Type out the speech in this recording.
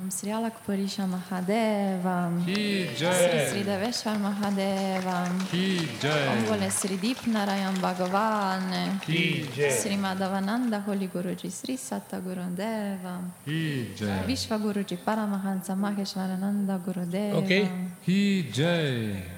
Sri Alakpurisha Mahadeva, Ki Sri Jai, Sri Deveshwar Mahadeva, Ki Jai, Om Bole Sri Deepnarayan Bhagavan, Ki Jai, Sri Madhavananda Holy Guruji Sri Sattaguru Deva, Ki Jai, Vishwa Guruji Paramahansa Maheshwarananda Gurudeva, okay, Ki Jai.